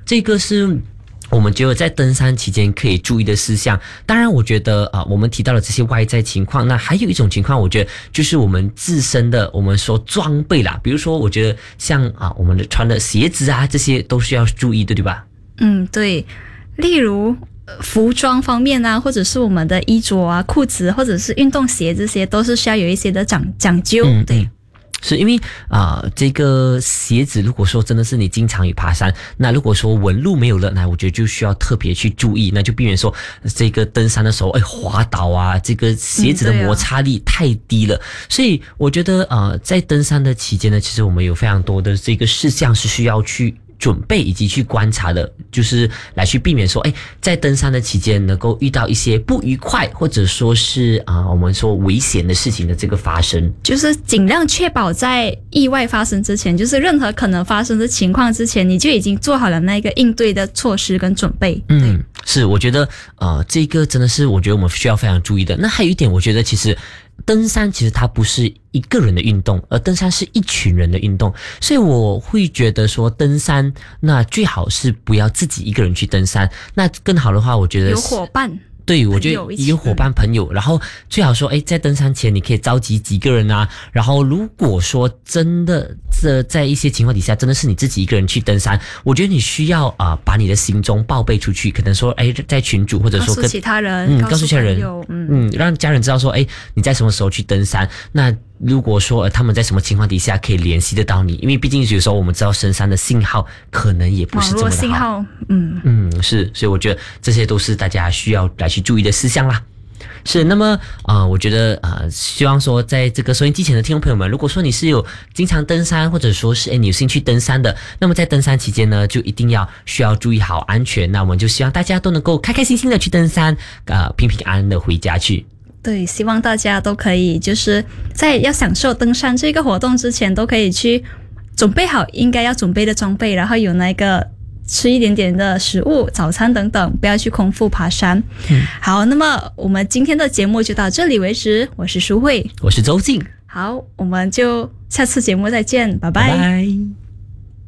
这个是我们觉得在登山期间可以注意的事项。当然我觉得我们提到了这些外在情况，那还有一种情况我觉得就是我们自身的我们说装备啦，比如说我觉得像我们的穿的鞋子啊，这些都需要注意的，对吧？ 对，例如服装方面啊，或者是我们的衣着啊、裤子或者是运动鞋，这些都是需要有一些的讲究。对。 是因为这个鞋子如果说真的是你经常有爬山，那如果说纹路没有了，那我觉得就需要特别去注意，那就避免说这个登山的时候滑倒啊，这个鞋子的摩擦力太低了。所以我觉得在登山的期间呢，其实我们有非常多的这个事项是需要去准备以及去观察的，就是来去避免说在登山的期间能够遇到一些不愉快或者说是我们说危险的事情的这个发生， 就是尽量确保在意外发生之前，就是任何可能发生的情况之前，你就已经做好了那个应对的措施跟准备。 是，我觉得这个真的是我觉得我们需要非常注意的。那还有一点，我觉得其实登山其实它不是一个人的运动，而登山是一群人的运动，所以我会觉得说登山那最好是不要自己一个人去登山，那更好的话我觉得有伙伴。 对，我觉得有伙伴朋友，然后最好说在登山前你可以召集几个人啊，然后如果说真的在一些情况底下真的是你自己一个人去登山，我觉得你需要把你的行踪报备出去，可能说在群组或者说告诉其他人， 告诉其他人，让家人知道说你在什么时候去登山，那如果说他们在什么情况底下可以联系得到你，因为毕竟有时候我们知道深山的信号可能也不是这么的好，网络信号是，所以我觉得这些都是大家需要来去注意的事项啦。是，那么我觉得希望说在这个收音机前的听众朋友们，如果说你是有经常登山，或者说是你有兴趣登山的，那么在登山期间呢，就一定需要注意好安全。那我们就希望大家都能够开开心心的去登山，平平安安的回家去。 对，希望大家都可以就是在要享受登山这个活动之前，都可以去准备好应该要准备的装备，然后有那个吃一点点的食物、早餐等等，不要去空腹爬山。好，那么我们今天的节目就到这里为止。我是淑慧， 我是周静。 好，我们就下次节目再见，拜拜。 拜拜。